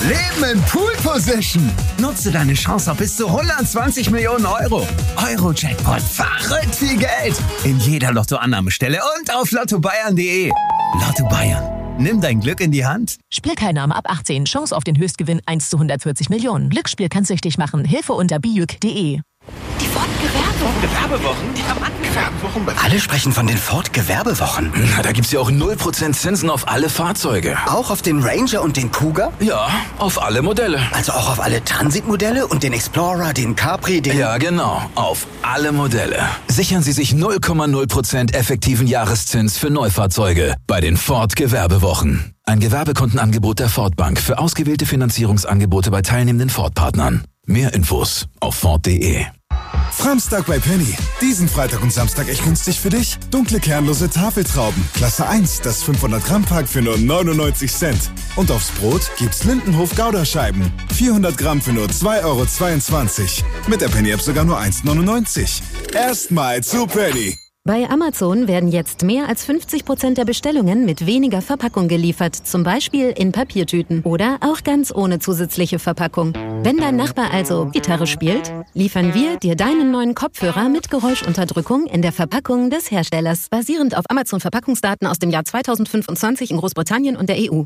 Leben in Pool Position. Nutze deine Chance auf bis zu 120 Millionen Euro. Euro-Jackpot, verrückt viel Geld. In jeder Lottoannahmestelle und auf lottobayern.de. Lotto Bayern, nimm dein Glück in die Hand. Spielteilnahme ab 18. Chance auf den Höchstgewinn 1 zu 140 Millionen. Glücksspiel kann süchtig machen. Hilfe unter biuk.de. Die Ford-Gewerbewochen? Gewerbewochen? Alle sprechen von den Ford-Gewerbewochen. Na, da gibt's ja auch 0% Zinsen auf alle Fahrzeuge. Auch auf den Ranger und den Kuga? Ja, auf alle Modelle. Also auch auf alle Transit-Modelle und den Explorer, den Capri, den... Ja, genau. Auf alle Modelle. Sichern Sie sich 0,0% effektiven Jahreszins für Neufahrzeuge bei den Ford-Gewerbewochen. Ein Gewerbekundenangebot der Ford Bank für ausgewählte Finanzierungsangebote bei teilnehmenden Ford-Partnern. Mehr Infos auf Ford.de. Framstag bei Penny. Diesen Freitag und Samstag echt günstig für dich. Dunkle kernlose Tafeltrauben. Klasse 1, das 500 Gramm Pack für nur 99 Cent. Und aufs Brot gibt's Lindenhof Gouda-Scheiben. 400 Gramm für nur 2,22 €. Mit der Penny-App sogar nur 1,99 €. Erstmal zu Penny. Bei Amazon werden jetzt mehr als 50% der Bestellungen mit weniger Verpackung geliefert, zum Beispiel in Papiertüten oder auch ganz ohne zusätzliche Verpackung. Wenn dein Nachbar also Gitarre spielt, liefern wir dir deinen neuen Kopfhörer mit Geräuschunterdrückung in der Verpackung des Herstellers, basierend auf Amazon-Verpackungsdaten aus dem Jahr 2025 in Großbritannien und der EU.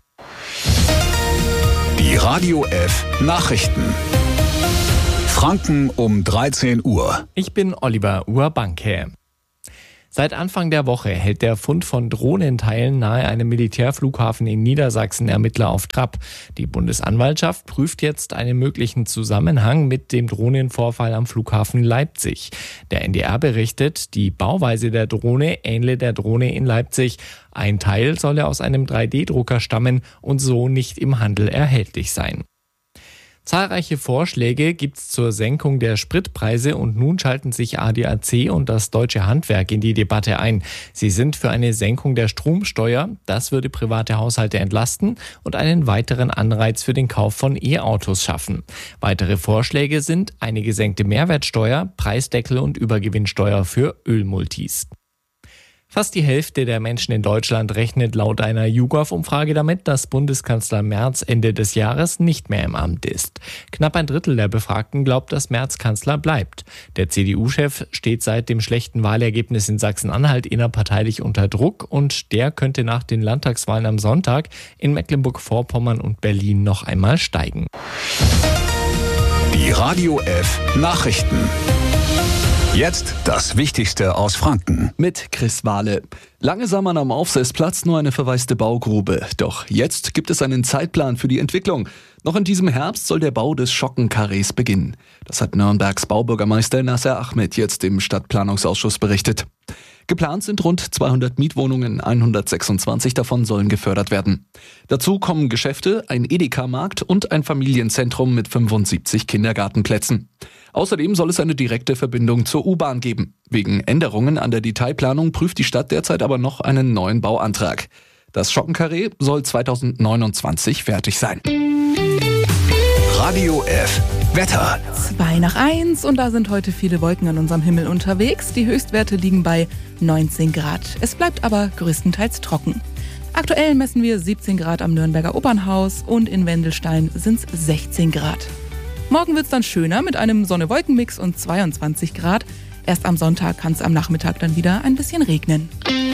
Die Radio F Nachrichten. Franken um 13 Uhr. Ich bin Oliver Urbanke. Seit Anfang der Woche hält der Fund von Drohnenteilen nahe einem Militärflughafen in Niedersachsen Ermittler auf Trab. Die Bundesanwaltschaft prüft jetzt einen möglichen Zusammenhang mit dem Drohnenvorfall am Flughafen Leipzig. Der NDR berichtet, die Bauweise der Drohne ähnle der Drohne in Leipzig. Ein Teil solle aus einem 3D-Drucker stammen und so nicht im Handel erhältlich sein. Zahlreiche Vorschläge gibt's zur Senkung der Spritpreise und nun schalten sich ADAC und das Deutsche Handwerk in die Debatte ein. Sie sind für eine Senkung der Stromsteuer. Das würde private Haushalte entlasten und einen weiteren Anreiz für den Kauf von E-Autos schaffen. Weitere Vorschläge sind eine gesenkte Mehrwertsteuer, Preisdeckel und Übergewinnsteuer für Ölmultis. Fast die Hälfte der Menschen in Deutschland rechnet laut einer YouGov-Umfrage damit, dass Bundeskanzler Merz Ende des Jahres nicht mehr im Amt ist. Knapp ein Drittel der Befragten glaubt, dass Merz Kanzler bleibt. Der CDU-Chef steht seit dem schlechten Wahlergebnis in Sachsen-Anhalt innerparteilich unter Druck und der könnte nach den Landtagswahlen am Sonntag in Mecklenburg-Vorpommern und Berlin noch einmal steigen. Die Radio F Nachrichten. Jetzt das Wichtigste aus Franken. Mit Chris Wahle. Lange sah man am Aufsetzplatz nur eine verwaiste Baugrube. Doch jetzt gibt es einen Zeitplan für die Entwicklung. Noch in diesem Herbst soll der Bau des Schockenkarrees beginnen. Das hat Nürnbergs Baubürgermeister Nasser Ahmed jetzt im Stadtplanungsausschuss berichtet. Geplant sind rund 200 Mietwohnungen, 126 davon sollen gefördert werden. Dazu kommen Geschäfte, ein Edeka-Markt und ein Familienzentrum mit 75 Kindergartenplätzen. Außerdem soll es eine direkte Verbindung zur U-Bahn geben. Wegen Änderungen an der Detailplanung prüft die Stadt derzeit aber noch einen neuen Bauantrag. Das Schockenkarree soll 2029 fertig sein. Radio F Wetter. 2:01 und da sind heute viele Wolken an unserem Himmel unterwegs. Die Höchstwerte liegen bei 19 Grad. Es bleibt aber größtenteils trocken. Aktuell messen wir 17 Grad am Nürnberger Opernhaus und in Wendelstein sind es 16 Grad. Morgen wird es dann schöner mit einem Sonne-Wolken-Mix und 22 Grad. Erst am Sonntag kann es am Nachmittag dann wieder ein bisschen regnen.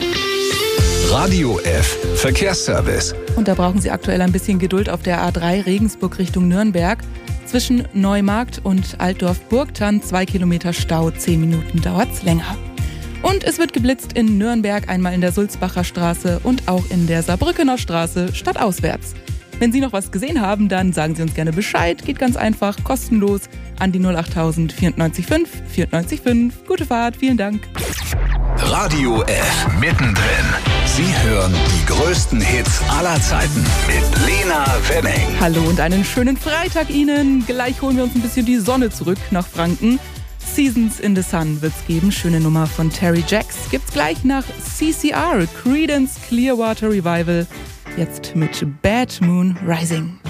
Radio F Verkehrsservice. Und da brauchen Sie aktuell ein bisschen Geduld auf der A3 Regensburg Richtung Nürnberg. Zwischen Neumarkt und Altdorf-Burgthann 2 Kilometer Stau, 10 Minuten dauert's länger. Und es wird geblitzt in Nürnberg, einmal in der Sulzbacher Straße und auch in der Saarbrückener Straße stadtauswärts. Wenn Sie noch was gesehen haben, dann sagen Sie uns gerne Bescheid. Geht ganz einfach, kostenlos an die 08000 94 5 94 5. Gute Fahrt, vielen Dank. Radio F mittendrin. Sie hören die größten Hits aller Zeiten mit Lena Wenning. Hallo und einen schönen Freitag Ihnen. Gleich holen wir uns ein bisschen die Sonne zurück nach Franken. Seasons in the Sun wird's geben. Schöne Nummer von Terry Jacks. Gibt's gleich nach CCR, Creedence Clearwater Revival. Jetzt mit Bad Moon Rising.